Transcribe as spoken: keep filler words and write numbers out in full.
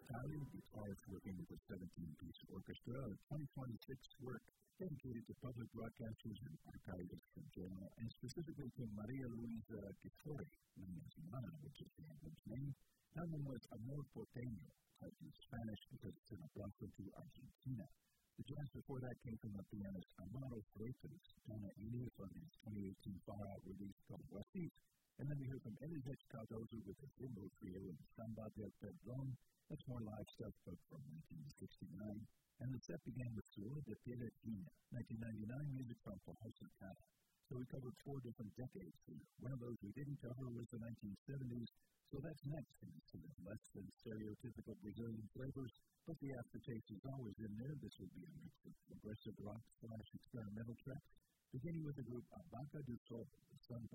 Italian guitarist working with a seventeen-piece orchestra, a twenty twenty-six work dedicated to public broadcasters and archivists from Genoa, and specifically to Maria Luisa Giftori, known as Mana, which is the album's name. The album was Amor Porteño, typed in Spanish because it's an abrazo to Argentina. The jazz before that came from the pianist Amaro Freitas, Donna Eni from his twenty eighteen far-out release called West East. And then we heard from Elisech Cardozo with the Zimbo Trio and Samba del Perdón. That's more live stuff, but from nineteen sixty-nine. And the set began with Suor de Piedretina, nineteen ninety-nine music from Pajosa Cana. So we covered four different decades here. One of those we didn't cover was the nineteen seventies, so that's next in some less than stereotypical Brazilian flavors, but the aftertaste is always in there. This would be a mix of progressive rock slash experimental tracks, beginning with the group Abaca do Sol, the Sun